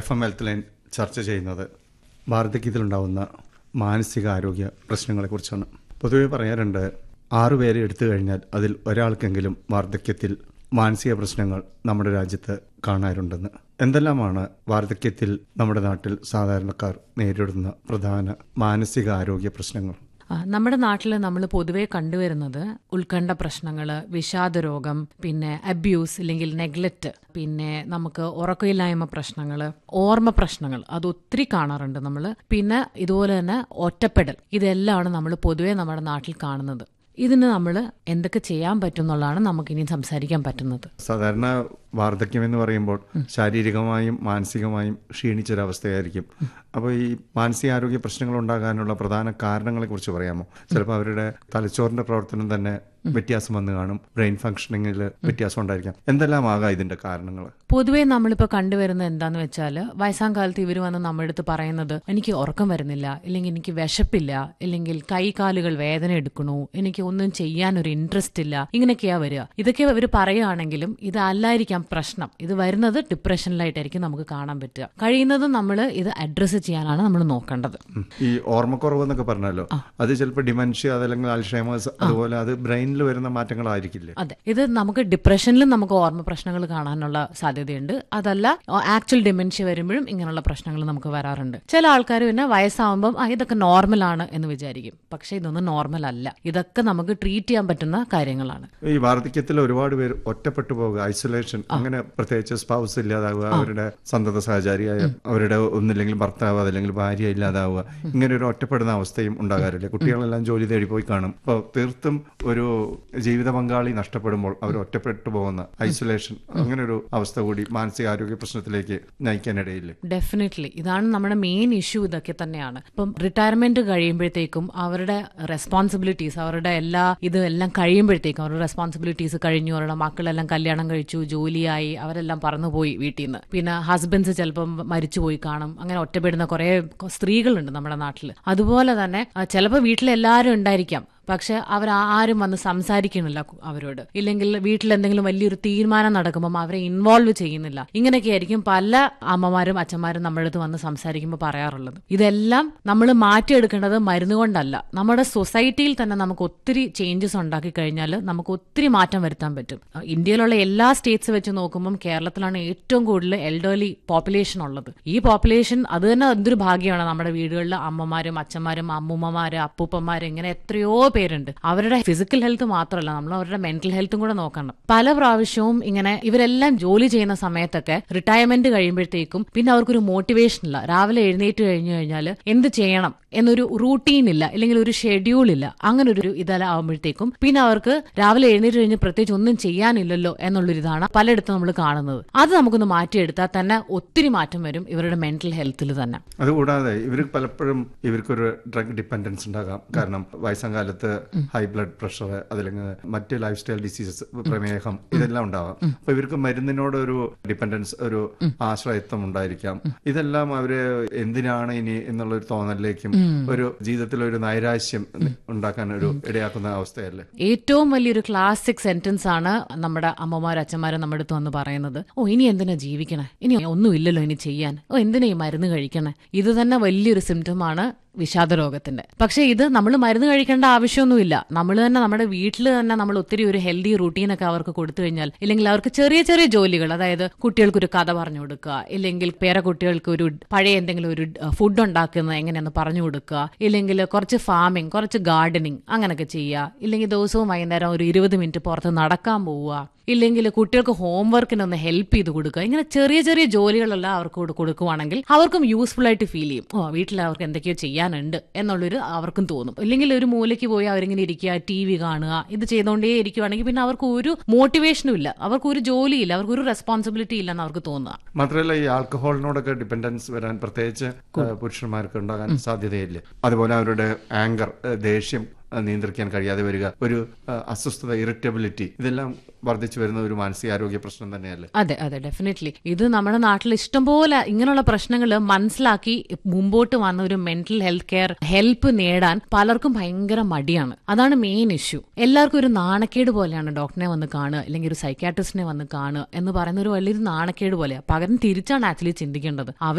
FM health line ചർച്ച ചെയ്യുന്നത് വാർദ്ധക്യത്തിലുണ്ടാവുന്ന മാനസികാരോഗ്യ പ്രശ്നങ്ങളെക്കുറിച്ചാണ്. പൊതുവെ പറയാറുണ്ട്, 6 പേരെ എടുത്തു കഴിഞ്ഞാൽ അതിൽ ഒരാൾക്കെങ്കിലും വാർദ്ധക്യത്തിൽ മാനസിക പ്രശ്നങ്ങൾ നമ്മുടെ രാജ്യത്ത് കാണാറുണ്ടെന്ന്. എന്തെല്ലാമാണ് വാർദ്ധക്യത്തിൽ നമ്മുടെ നാട്ടിൽ സാധാരണക്കാർ നേരിടുന്ന പ്രധാന മാനസികാരോഗ്യ പ്രശ്നങ്ങൾ? നമ്മുടെ നാട്ടിൽ നമ്മൾ പൊതുവേ കണ്ടുവരുന്നത് ഉത്കണ്ഠ പ്രശ്നങ്ങൾ, വിഷാദരോഗം, പിന്നെ അബ്യൂസ് അല്ലെങ്കിൽ നെഗ്ലക്റ്റ്, പിന്നെ നമുക്ക് ഉറക്കമില്ലായ്മ പ്രശ്നങ്ങൾ, ഓർമ്മ പ്രശ്നങ്ങൾ, അത് ഒത്തിരി കാണാറുണ്ട് നമ്മൾ. പിന്നെ ഇതുപോലെ തന്നെ ഒറ്റപ്പെടൽ, ഇതെല്ലാമാണ് നമ്മൾ പൊതുവേ നമ്മുടെ നാട്ടിൽ കാണുന്നത്. ഇതിന് നമ്മൾ എന്തൊക്കെ ചെയ്യാൻ പറ്റും എന്നുള്ളതാണ് നമുക്കിനി സംസാരിക്കാൻ പറ്റുന്നത്. സാധാരണ വാർദ്ധക്യം എന്ന് പറയുമ്പോൾ ശാരീരികമായും മാനസികമായും ക്ഷീണിച്ചൊരവസ്ഥയായിരിക്കും. അപ്പോൾ ഈ മാനസികാരോഗ്യ പ്രശ്നങ്ങൾ ഉണ്ടാകാനുള്ള പ്രധാന കാരണങ്ങളെ കുറിച്ച് പറയാമോ? ചിലപ്പോൾ അവരുടെ തലച്ചോറിന്റെ പ്രവർത്തനം തന്നെ വ്യത്യാസം വന്ന് കാണും, ബ്രെയിൻ ഫംഗ്ഷനിങ്ങിൽ വ്യത്യാസം ഉണ്ടായിരിക്കാം. എന്തെല്ലാം ആകാം ഇതിന്റെ കാരണങ്ങൾ? പൊതുവേ നമ്മളിപ്പോൾ കണ്ടുവരുന്നത് എന്താന്ന് വെച്ചാൽ, വയസ്സാം കാലത്ത് ഇവർ വന്ന് നമ്മുടെ അടുത്ത് പറയുന്നത്, എനിക്ക് ഉറക്കം വരുന്നില്ല, ഇല്ലെങ്കിൽ എനിക്ക് വിശപ്പില്ല, ഇല്ലെങ്കിൽ കൈകാലുകൾ വേദന എടുക്കണു, എനിക്ക് ഒന്നും ചെയ്യാനൊരു ഇൻട്രസ്റ്റ് ഇല്ല, ഇങ്ങനെയൊക്കെയാ വരിക. ഇതൊക്കെ അവർ പറയുകയാണെങ്കിലും ഇതല്ലായിരിക്കാം പ്രശ്നം. ഇത് വരുന്നത് ഡിപ്രഷനിലായിട്ടായിരിക്കും നമുക്ക് കാണാൻ പറ്റുക. കഴിയുന്നതും നമ്മൾ ഇത് അഡ്രസ്സ് ചെയ്യാനാണ് നമ്മൾ നോക്കേണ്ടത്. ഈ ഓർമ്മക്കുറവ് എന്നൊക്കെ പറഞ്ഞല്ലോ, അത് ചിലപ്പോൾ ഡിമെൻഷ്യ അതല്ലെങ്കിൽ അൽഷൈമേഴ്സ്, അതുപോലെ അത് ബ്രെയിനിൽ വരുന്ന മാറ്റങ്ങളായിരിക്കില്ലേ? അതെ, ഇത് നമുക്ക് ഡിപ്രഷനിലും നമുക്ക് ഓർമ്മ പ്രശ്നങ്ങൾ കാണാനുള്ള സാധ്യതയുണ്ട്. അതല്ല, ആക്ച്വൽ ഡിമെൻഷ്യ വരുമ്പോഴും ഇങ്ങനെയുള്ള പ്രശ്നങ്ങൾ നമുക്ക് വരാറുണ്ട്. ചില ആൾക്കാർ പിന്നെ വയസ്സാവുമ്പം ഇതൊക്കെ നോർമലാണ് എന്ന് വിചാരിക്കും. പക്ഷെ ഇതൊന്നും നോർമൽ അല്ല. ഇതൊക്കെ നമുക്ക് ട്രീറ്റ് ചെയ്യാൻ പറ്റുന്ന കാര്യങ്ങളാണ്. ഈ വാർദ്ധക്യത്തിൽ ഒരുപാട് പേര് ഒറ്റപ്പെട്ടു പോകുക, ഐസൊലേഷൻ, അങ്ങനെ പ്രത്യേകിച്ച് സ്പൗസ് ഇല്ലാതാവുക, അവരുടെ സന്തത സഹചാരിയായ അവരുടെ ഒന്നില്ലെങ്കിൽ ഭർത്താവ് അതല്ലെങ്കിൽ ഭാര്യ ഇല്ലാതാവുക, ഇങ്ങനെ ഒരു ഒറ്റപ്പെടുന്ന അവസ്ഥയും ഉണ്ടാകാറില്ലേ? കുട്ടികളെല്ലാം ജോലി തേടി പോയി കാണും. അപ്പോൾ തീർത്തും ഒരു ജീവിത പങ്കാളി നഷ്ടപ്പെടുമ്പോൾ അവർ ഒറ്റപ്പെട്ടു പോകുന്ന ഐസൊലേഷൻ, അങ്ങനെ ഒരു അവസ്ഥ കൂടി മാനസികാരോഗ്യ പ്രശ്നത്തിലേക്ക് നയിക്കാനിടയില്ലേ? ഡെഫിനറ്റ്ലി ഇതാണ് നമ്മുടെ മെയിൻ ഇഷ്യൂ. ഇതൊക്കെ തന്നെയാണ്. ഇപ്പം റിട്ടയർമെന്റ് കഴിയുമ്പോഴത്തേക്കും അവരുടെ റെസ്പോൺസിബിലിറ്റീസ്, അവരുടെ ഇതെല്ലാം കഴിയുമ്പോഴത്തേക്കും, അവരുടെ റെസ്പോൺസിബിലിറ്റീസ് കഴിഞ്ഞു, അവരുടെ മക്കളെല്ലാം കല്യാണം കഴിച്ചു, ജോലിയായി, അവരെല്ലാം പറന്നുപോയി വീട്ടിൽ നിന്ന്. പിന്നെ ഹസ്ബൻഡ്സ് ചിലപ്പം മരിച്ചുപോയി കാണും. അങ്ങനെ ഒറ്റപ്പെടുന്ന കുറെ സ്ത്രീകളുണ്ട് നമ്മുടെ നാട്ടിൽ. അതുപോലെ തന്നെ ചിലപ്പോൾ വീട്ടിലെല്ലാവരും ഉണ്ടായിരിക്കാം, പക്ഷെ ആരും വന്ന് സംസാരിക്കണില്ല അവരോട്. ഇല്ലെങ്കിൽ വീട്ടിൽ എന്തെങ്കിലും വലിയൊരു തീരുമാനം നടക്കുമ്പോൾ അവരെ ഇൻവോൾവ് ചെയ്യുന്നില്ല. ഇങ്ങനെയൊക്കെ ആയിരിക്കും പല അമ്മമാരും അച്ഛന്മാരും നമ്മുടെ അടുത്ത് വന്ന് സംസാരിക്കുമ്പോൾ പറയാറുള്ളത്. ഇതെല്ലാം നമ്മൾ മാറ്റിയെടുക്കേണ്ടത് മരുന്ന് കൊണ്ടല്ല, നമ്മുടെ സൊസൈറ്റിയിൽ തന്നെ നമുക്ക് ഒത്തിരി ചേഞ്ചസ് ഉണ്ടാക്കി കഴിഞ്ഞാൽ നമുക്ക് ഒത്തിരി മാറ്റം വരുത്താൻ പറ്റും. ഇന്ത്യയിലുള്ള എല്ലാ സ്റ്റേറ്റ്സ് വെച്ച് നോക്കുമ്പോൾ കേരളത്തിലാണ് ഏറ്റവും കൂടുതൽ എൽഡർലി പോപ്പുലേഷൻ ഉള്ളത്. ഈ പോപ്പുലേഷൻ അത് തന്നെ എന്തൊരു ഭാഗ്യമാണ്. നമ്മുടെ വീടുകളിൽ അമ്മമാരും അച്ഛന്മാരും അമ്മൂമ്മമാര് അപ്പൂപ്പന്മാര് ഇങ്ങനെ എത്രയോ പേരുണ്ട്. അവരുടെ ഫിസിക്കൽ ഹെൽത്ത് മാത്രമല്ല, നമ്മൾ അവരുടെ മെന്റൽ ഹെൽത്തും കൂടെ നോക്കണം. പല പ്രാവശ്യവും ഇങ്ങനെ ഇവരെല്ലാം ജോലി ചെയ്യുന്ന സമയത്തൊക്കെ റിട്ടയർമെന്റ് കഴിയുമ്പോഴത്തേക്കും പിന്നെ അവർക്കൊരു മോട്ടിവേഷൻ ഇല്ല. രാവിലെ എഴുന്നേറ്റ് കഴിഞ്ഞു കഴിഞ്ഞാൽ എന്ത് ചെയ്യണം എന്നൊരു റൂട്ടീൻ ഇല്ല, അല്ലെങ്കിൽ ഒരു ഷെഡ്യൂൾ ഇല്ല. അങ്ങനെ ഒരു ഇതെല്ലാം ആകുമ്പോഴത്തേക്കും പിന്നെ അവർക്ക് രാവിലെ എഴുന്നേറ്റ് കഴിഞ്ഞ് പ്രത്യേകിച്ച് ഒന്നും ചെയ്യാനില്ലല്ലോ എന്നുള്ളൊരിതാണ് പലയിടത്തും നമ്മൾ കാണുന്നത്. അത് നമുക്കൊന്ന് മാറ്റിയെടുത്താൽ തന്നെ ഒത്തിരി മാറ്റം വരും ഇവരുടെ മെന്റൽ ഹെൽത്തിൽ തന്നെ. അതുകൂടാതെ ഇവർ പലപ്പോഴും ഇവർക്കൊരു ഡ്രഗ് ഡിപ്പെൻഡൻസ് ഉണ്ടാകാം. കാരണം വയസ്സാം കാലത്ത് ഹൈ ബ്ലഡ് പ്രഷർ, അതല്ലെങ്കിൽ മറ്റ് ലൈഫ് സ്റ്റൈൽ ഡിസീസസ്, പ്രമേഹം, ഇതെല്ലാം ഉണ്ടാവാം. അപ്പൊ ഇവർക്ക് മരുന്നിനോട് ഒരു ഡിപ്പെൻഡൻസ്, ഒരു ആശ്രയത്വം ഉണ്ടായിരിക്കാം. ഇതെല്ലാം അവര് എന്തിനാണ് ഇനി എന്നുള്ളൊരു തോന്നലിലേക്കും ഒരു ജീവിതത്തിൽ ഒരു നൈരാശ്യം ഉണ്ടാക്കാൻ ഒരു ഇടയാക്കുന്ന അവസ്ഥയല്ലേ? ഏറ്റവും വലിയൊരു ക്ലാസിക് സെന്റൻസ് ആണ് നമ്മുടെ അമ്മമാരും അച്ഛന്മാരും നമ്മുടെ അടുത്ത് വന്ന് പറയുന്നത്, ഇനി എന്തിനാ ജീവിക്കണേ, ഇനി ഒന്നുമില്ലല്ലോ ഇനി ചെയ്യാൻ, എന്തിനാ ഈ മരുന്ന് കഴിക്കണേ. ഇത് തന്നെ വലിയൊരു സിംറ്റമാണ് വിഷാദരോഗത്തിന്റെ. പക്ഷെ ഇത് നമ്മൾ മരുന്ന് കഴിക്കേണ്ട ആവശ്യമൊന്നുമില്ല. നമ്മൾ തന്നെ നമ്മുടെ വീട്ടിൽ തന്നെ നമ്മൾ ഒത്തിരി ഒരു ഹെൽത്തി റൂട്ടീനൊക്കെ അവർക്ക് കൊടുത്തു കഴിഞ്ഞാൽ, ഇല്ലെങ്കിൽ അവർക്ക് ചെറിയ ചെറിയ ജോലികൾ, അതായത് കുട്ടികൾക്കൊരു കഥ പറഞ്ഞു കൊടുക്കുക, ഇല്ലെങ്കിൽ കുട്ടികൾക്ക് ഒരു പഴയ എന്തെങ്കിലും ഒരു ഫുഡ് ഉണ്ടാക്കുന്നത് എങ്ങനെയാന്ന് പറഞ്ഞു കൊടുക്കുക, ഇല്ലെങ്കിൽ കുറച്ച് ഫാമിംഗ്, കുറച്ച് ഗാർഡനിങ് അങ്ങനെയൊക്കെ ചെയ്യുക, ഇല്ലെങ്കിൽ ദിവസവും വൈകുന്നേരം ഒരു 20 മിനിറ്റ് പുറത്ത് നടക്കാൻ പോവുക, ഇല്ലെങ്കിൽ കുട്ടികൾക്ക് ഹോംവർക്കിനൊന്ന് ഹെൽപ്പ് ചെയ്ത് കൊടുക്കുക. ഇങ്ങനെ ചെറിയ ചെറിയ ജോലികളെല്ലാം അവർക്ക് കൊടുക്കുവാണെങ്കിൽ അവർക്കും യൂസ്ഫുൾ ആയിട്ട് ഫീൽ ചെയ്യും. വീട്ടിൽ അവർക്ക് എന്തൊക്കെയോ ചെയ്യാനുണ്ട് എന്നുള്ളൊരു അവർക്കും തോന്നും. ഇല്ലെങ്കിൽ ഒരു മൂലയ്ക്ക് പോയി അവരിങ്ങനെ ഇരിക്കുക, TV കാണുക, ഇത് ചെയ്തുകൊണ്ടേ ഇരിക്കുവാണെങ്കിൽ പിന്നെ അവർക്ക് ഒരു മോട്ടിവേഷനും ഇല്ല, അവർക്ക് ഒരു ജോലിയില്ല, അവർക്ക് ഒരു റെസ്പോൺസിബിലിറ്റി ഇല്ലെന്ന് അവർക്ക് തോന്നുക. മാത്രമല്ല ഈ ആൽക്കഹോളിനോടൊക്കെ ഡിപ്പെൻഡൻസ് വരാൻ പ്രത്യേകിച്ച് പുരുഷന്മാർക്ക് ഉണ്ടാകാൻ സാധ്യതയില്ല. അതുപോലെ അവരുടെ ആങ്കർ, ദേഷ്യം നിയന്ത്രിക്കാൻ കഴിയാതെ വരിക, ഒരു അസ്വസ്ഥത, ഇറിറ്റബിലിറ്റി, ഇതെല്ലാം വർദ്ധിച്ചു വരുന്ന ഒരു മാനസികാരോഗ്യ പ്രശ്നം തന്നെയല്ലേ? അതെ അതെ, ഡെഫിനറ്റ്ലി. ഇത് നമ്മുടെ നാട്ടിൽ ഇഷ്ടംപോലെ ഇങ്ങനെയുള്ള പ്രശ്നങ്ങൾ മനസ്സിലാക്കി മുമ്പോട്ട് വന്ന ഒരു മെന്റൽ ഹെൽത്ത് കെയർ ഹെൽപ്പ് നേടാൻ പലർക്കും ഭയങ്കര മടിയാണ്. അതാണ് മെയിൻ ഇഷ്യൂ. എല്ലാവർക്കും ഒരു നാണക്കേട് പോലെയാണ് ഡോക്ടറിനെ വന്ന് കാണുക, അല്ലെങ്കിൽ ഒരു സൈക്യാട്രിസ്റ്റിനെ വന്ന് കാണുക എന്ന് പറയുന്ന ഒരു വലിയൊരു നാണക്കേട് പോലെയാണ്. പകരം തിരിച്ചാണ് ആക്ച്വലി ചിന്തിക്കേണ്ടത്.